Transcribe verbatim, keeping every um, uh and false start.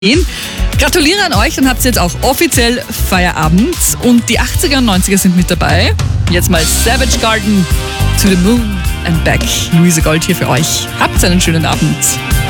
Gratuliere an euch, dann habt ihr jetzt auch offiziell Feierabend und die achtziger und neunziger sind mit dabei. Jetzt mal Savage Garden, To the Moon and Back. Luise Gold hier für euch. Habt einen schönen Abend.